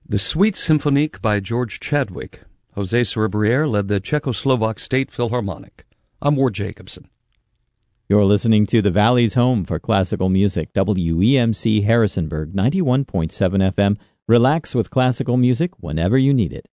The Suite Symphonique by George Chadwick. Jose Cerebriere led the Czechoslovak State Philharmonic. I'm Ward Jacobson. You're listening to the Valley's home for classical music, WEMC Harrisonburg, 91.7 FM. Relax with classical music whenever you need it.